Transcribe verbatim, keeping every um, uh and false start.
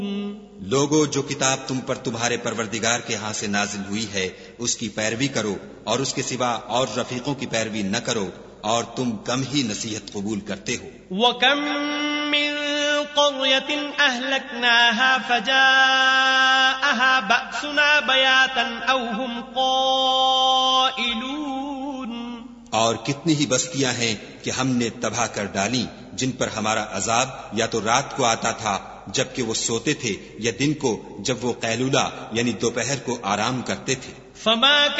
लोगो, जो किताब तुम पर तुम्हारे परवरदिगार के यहाँ से नाजिल हुई है उसकी पैरवी करो और उसके सिवा और रफीकों की पैरवी न करो और तुम कम ही नसीहत कबूल करते हो। वकम मिन क़र्यतिन अहलकनाहा फजाअहा बअसुना बयातन औ हुम क़ाइलून। और कितनी ही बस्तियां हैं कि हमने तबाह कर डाली जिन पर हमारा अजाब या तो रात को आता था जबकि वो सोते थे या दिन को जब वो कैलूला यानी दोपहर को आराम करते थे। फमा